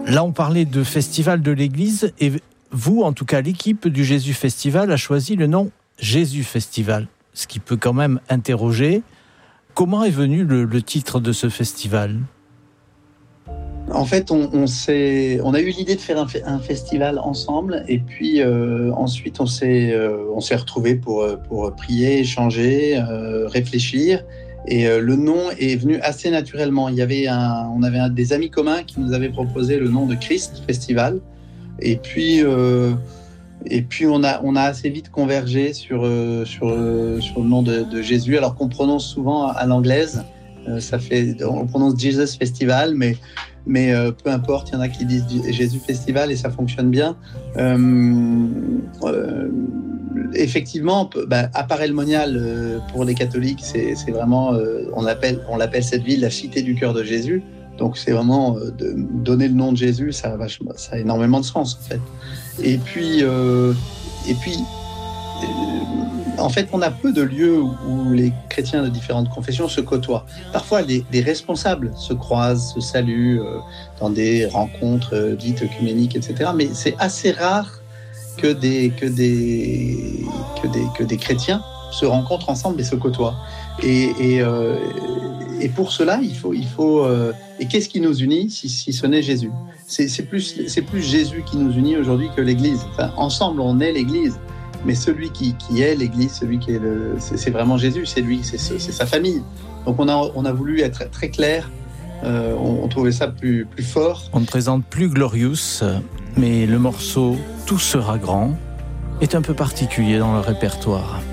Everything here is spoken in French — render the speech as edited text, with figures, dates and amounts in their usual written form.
Là, on parlait de festival de l'Église et vous, en tout cas, l'équipe du Jésus Festival a choisi le nom Jésus Festival, ce qui peut quand même interroger. Comment est venu le titre de ce festival ? En fait, on a eu l'idée de faire un festival ensemble, et puis ensuite on s'est retrouvés pour prier, échanger, réfléchir. Et le nom est venu assez naturellement. On avait des amis communs qui nous avaient proposé le nom de Christ Festival. Et puis on a assez vite convergé sur le nom de Jésus, alors qu'on prononce souvent à l'anglaise. On prononce Jesus Festival, mais peu importe, il y en a qui disent Jésus Festival et ça fonctionne bien. Effectivement, Appareil le Monial, pour les catholiques, c'est vraiment, on l'appelle cette ville la cité du cœur de Jésus. Donc c'est vraiment de donner le nom de Jésus, ça a énormément de sens en fait. Et puis en fait, on a peu de lieux où les chrétiens de différentes confessions se côtoient. Parfois, des responsables se croisent, se saluent dans des rencontres dites œcuméniques, etc. Mais c'est assez rare que des chrétiens se rencontrent ensemble et se côtoient. Et pour cela, il faut et qu'est-ce qui nous unit si ce n'est Jésus ? C'est plus Jésus qui nous unit aujourd'hui que l'Église. Enfin, ensemble, on est l'Église. Mais celui qui est l'Église, celui qui est c'est vraiment Jésus, c'est lui, c'est sa famille. Donc on a voulu être très clair, on trouvait ça plus fort. On ne présente plus Glorious, mais le morceau Tout sera grand est un peu particulier dans le répertoire.